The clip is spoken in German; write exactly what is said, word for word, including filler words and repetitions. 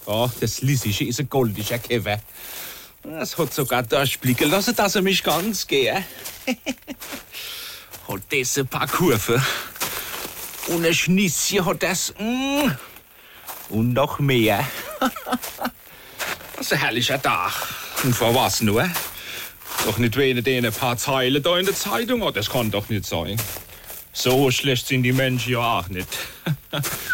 Oh, das Lissische ist ein goldischer Käfer. Es hat sogar durchblicken lassen, dass er mich ganz geht. Hat das ein paar Kurven. Und ein Schnisschen hat das. Mm, und noch mehr. Das ist ein herrlicher Tag. Und vor was nur? Doch nicht wegen den paar Zeilen da in der Zeitung. Oh, das kann doch nicht sein. So schlecht sind die Menschen ja auch nicht.